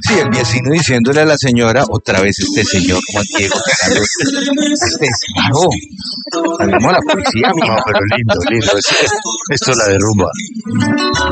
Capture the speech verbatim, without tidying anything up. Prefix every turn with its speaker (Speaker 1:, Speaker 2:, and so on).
Speaker 1: Y el vecino diciéndole a la señora, otra vez este señor Juan Diego cagando este descaro. Llamemos a la policía,
Speaker 2: No,
Speaker 1: mija.
Speaker 2: pero lindo, lindo. Es- Esto la derrumba.